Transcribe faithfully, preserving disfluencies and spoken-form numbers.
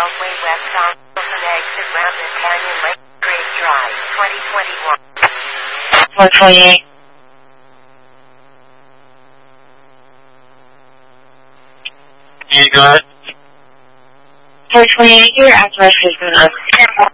Beltway westbound, Wilson exit Ramblin Canyon Lake, Grace Drive, twenty twenty-one. four twenty-eight. Yeah, go ahead. four twenty-eight, your address has been up.